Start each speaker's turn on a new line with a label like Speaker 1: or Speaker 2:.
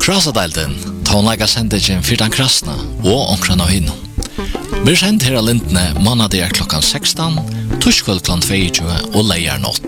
Speaker 1: Krasadalden, tonlaga sendingen Fyrtan Krasna og Onkran og Hinno. Vi sendt her av Lindene mannader klokkan 16, torskvöld klokkan 22 og leier nått.